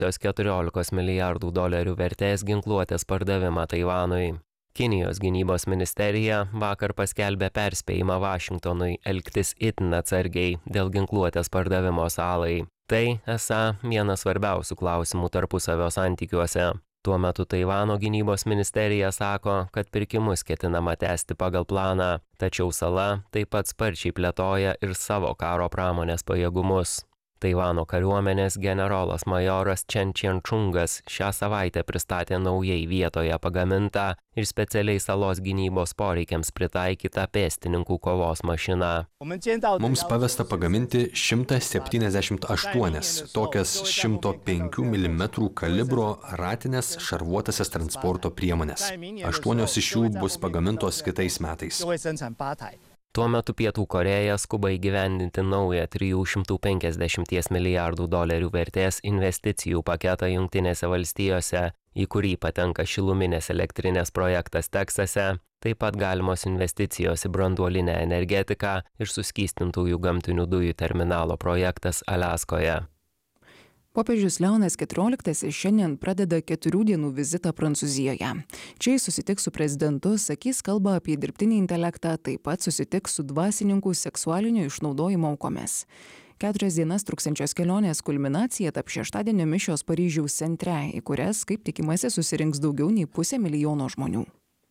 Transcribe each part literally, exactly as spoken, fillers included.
keturiolikos milijardų dolerių vertės ginkluotės pardavimą Taivanui. Kinijos gynybos ministerija vakar paskelbė perspėjimą Vašingtonui elgtis itin atsargiai dėl ginkluotės pardavimo salai. Tai esą vienas svarbiausių klausimų tarpusavio santykiuose. Tuo metu Taivano gynybos ministerija sako, kad pirkimus ketinama tęsti pagal planą, tačiau sala taip pat sparčiai plėtoja ir savo karo pramonės pajėgumus. Taivano kariuomenės generolas majoras Chen Qianchungas šią savaitę pristatė naujai vietoje pagamintą ir specialiai salos gynybos poreikiams pritaikytą pėstininkų kovos mašiną. Mums pavesta pagaminti šimtą septyniasdešimt aštuonias tokias šimto penkių milimetrų kalibro ratinės šarvuotasias transporto priemones. Aštuonios iš jų bus pagamintos kitais metais. Tuo metu Pietų Korėja skuba įgyvendinti naują trijų šimtų penkiasdešimties milijardų dolerių vertės investicijų paketą Jungtinėse valstijose, į kurį patenka šiluminės elektrinės projektas Teksase, taip pat galimos investicijos į branduolinę energetiką ir suskystintųjų gamtinių dujų terminalo projektas Aliaskoje. Popiežius Leonas keturioliktasis šiandien pradeda keturių dienų vizitą Prancūzijoje. Čia jis susitiks su prezidentu, sakys kalbą apie dirbtinį intelektą, taip pat susitiks su dvasininkų seksualinio išnaudojimo aukomis. Keturias dienas truksiančios kelionės kulminacija taps šeštadienio mišios Paryžiaus centre, į kurias, kaip tikimasi, susirinks daugiau nei pusė milijono žmonių.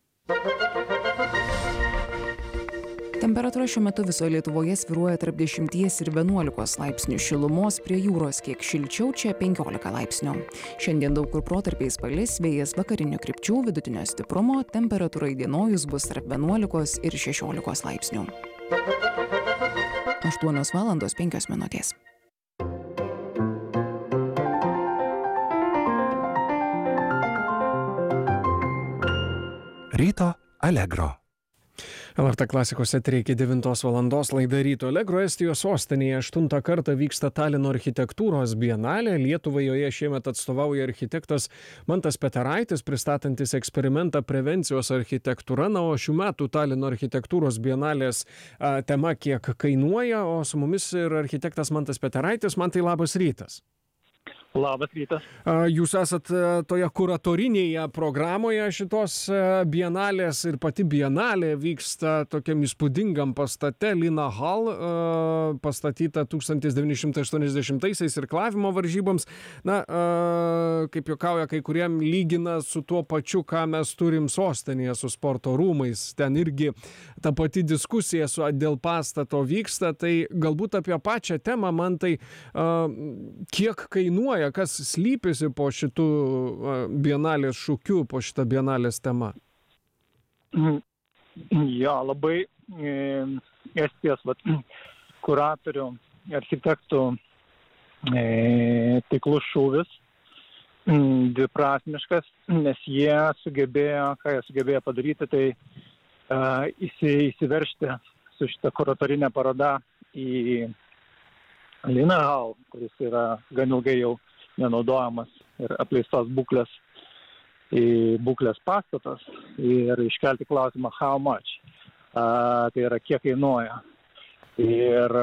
Temperatūra šiuo metu visoje Lietuvoje svyruoja tarp dešimties ir vienuolikos laipsnių šilumos, prie jūros kiek šilčiau, čia penkiolika laipsnių. Šiandien daug kur protarpiais palis, vėjas vakarinių krypčių, vidutinio stiprumo, temperatūra įdienojus bus tarp vienuolikos ir šešiolikos laipsnių. aštuonios valandos penkios minutės. Ryto Allegro. L R T klasikos eteryje iki devintos valandos laida Ryto Allegro. Estijos sostinėje aštuntą kartą vyksta Talino architektūros bienalė. Lietuvai joje šiemet atstovauja architektas Mantas Peteraitis, pristatantis eksperimentą prevencijos architektūra. Na, o šių metų Talino architektūros bienalės a, tema kiek kainuoja, o su mumis ir architektas Mantas Peteraitis. Mantai, labas rytas. Labas rytas. Jūs esat toje kuratorinėje programoje šitos bienalės ir pati bienalė vyksta tokiam įspūdingam pastate Lina Hall, pastatyta tūkstantis devyni šimtai aštuoniasdešimtaisiais irklavimo varžyboms. Na, kaip juokauja, kai kuriem lygina su tuo pačiu, ką mes turim sostinėje su sporto rūmais. Ten irgi ta pati diskusija su, dėl pastato vyksta. Tai galbūt apie pačią temą, man tai kiek kainuoja, kas slypisi po šitų bienalės šūkių, po šitą bienalės temą? Jo, labai e, Estijos vat, kuratorių, architektų e, taiklus šūvis, dviprasmiškas, nes jie sugebėjo, ką jie sugebėjo padaryti, tai e, įsi, įsiveršti su šitą kuratorinę parodą į Lina Hall, kuris yra gan ilgai jau nenaudojamas ir apleistos būklės, į būklės pastatas, ir iškelti klausimą how much, a, tai yra kiek kainuoja. Ir,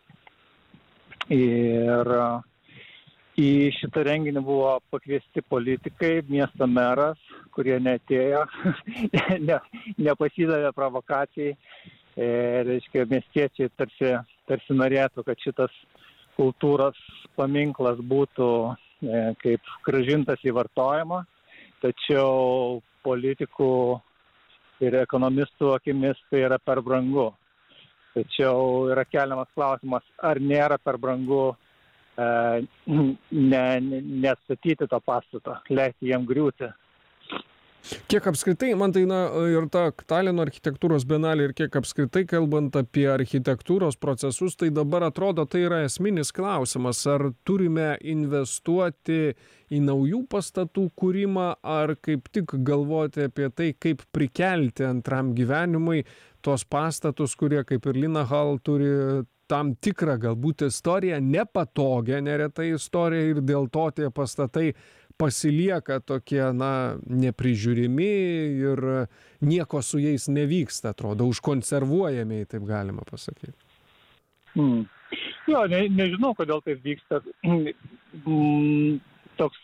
ir į šitą renginį buvo pakviesti politikai, miesto meras, kurie neatėjo, ne, nepasidavė provokacijai. Ir, reiškia, miestiečiai tarsi, tarsi norėtų, kad šitas kultūros paminklas būtų e, kaip grąžintas į vartojimą, tačiau politikų ir ekonomistų akimis tai yra per brangu. Tačiau yra keliamas klausimas, ar nėra per brangu e, ne, ne, nestatyti to pastato, leisti jam griūti. Kiek apskritai, man tai na, ir ta Talino architektūros bienalė, ir kiek apskritai kalbant apie architektūros procesus, tai dabar atrodo, tai yra esminis klausimas, ar turime investuoti į naujų pastatų kūrimą, ar kaip tik galvoti apie tai, kaip prikelti antram gyvenimui tos pastatus, kurie kaip ir Lina Hall turi tam tikrą galbūt istoriją, nepatogią neretai istoriją, ir dėl to tie pastatai pasilieka tokie, na, neprižiūrimi ir nieko su jais nevyksta, atrodo, užkonservuojami, taip galima pasakyti. Hmm. Jo, ne, nežinau, kodėl taip vyksta. Mm, toks